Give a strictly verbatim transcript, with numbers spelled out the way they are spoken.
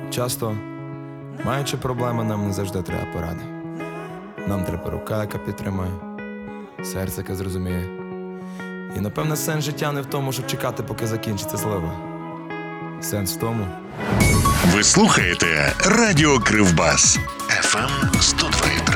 Часто, маючи проблеми, нам не завжди треба поради. Нам треба рука, яка підтримує, серце, яке зрозуміє. І, напевне, сенс життя не в тому, щоб чекати, поки закінчиться злива. Сенс в тому. Ви слухаєте Радіо Кривбас еф ем сто два і три.